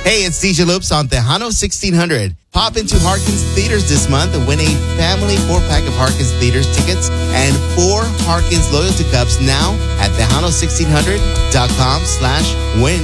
Hey, it's DJ Loops on Tejano 1600. Pop into Harkins Theaters this month and win a family 4-pack of Harkins Theaters tickets and 4 Harkins loyalty cups now at Tejano1600.com/win.